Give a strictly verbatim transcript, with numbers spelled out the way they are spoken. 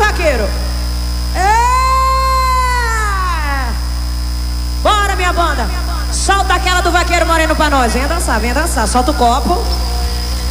vaqueiro. É! Bora, minha banda. Solta aquela do vaqueiro moreno pra nós. Venha dançar, venha dançar. Solta o copo.